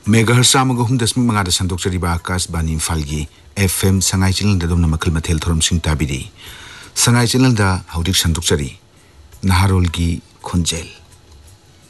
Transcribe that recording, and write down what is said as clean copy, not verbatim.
Megahertz 105.5 संदोक्चरिबा Akashvani इम्फालगी FM Sangai channel ददुमना मखल मथेल थोरमसिंग ताबिरी Sangai channel दा हौदिक संदोक्चरी नहारोलगी खुंजेल।